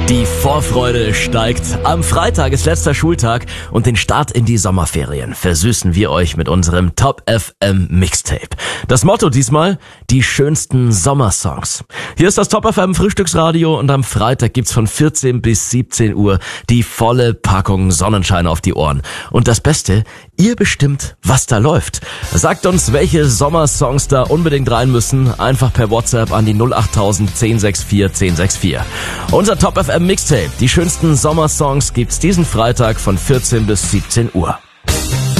Die Vorfreude steigt. Am Freitag ist letzter Schultag und den Start in die Sommerferien versüßen wir euch mit unserem Top FM Mixtape. Das Motto diesmal: die schönsten Sommersongs. Hier ist das Top FM Frühstücksradio und am Freitag gibt's von 14 bis 17 Uhr die volle Packung Sonnenschein auf die Ohren. Und das Beste: ihr bestimmt, was da läuft. Sagt uns, welche Sommersongs da unbedingt rein müssen. Einfach per WhatsApp an die 08000 1064 1064. Unser Top FM Mixtape, die schönsten Sommersongs, gibt's diesen Freitag von 14 bis 17 Uhr.